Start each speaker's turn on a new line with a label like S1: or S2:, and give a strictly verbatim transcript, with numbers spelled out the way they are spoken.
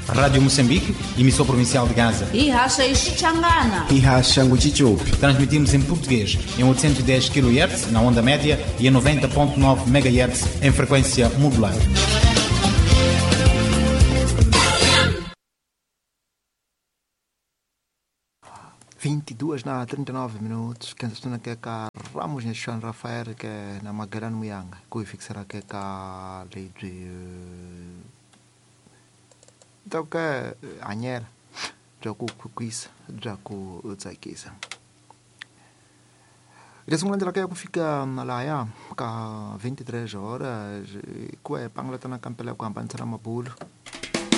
S1: Rádio Moçambique, emissor provincial de Gaza.
S2: E racha Ixangana.
S3: E racha Nguchichupi.
S1: Transmitimos em português em oitocentos e dez quilohertz na onda média e em noventa ponto nove megahertz em frequência modular.
S3: vinte e duas na trinta e nove minutos. Quem está aqui é Ramos Neshwan Rafael, que é na Magarana Muyanga. Cui fixará que é a lei de. Então, que é a Nher, já com o Kuisa, já com o Tsaikisa. E esse momento aqui fica na Laia, cá vinte e três horas, que é Pangla na Campela com a Bantsara Mabulo.